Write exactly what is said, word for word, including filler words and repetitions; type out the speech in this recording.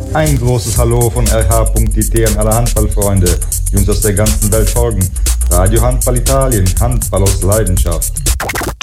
Ein großes Hallo von R H Punkt I T an alle Handballfreunde, die uns aus der ganzen Welt folgen. Radio Handball Italien, Handball aus Leidenschaft.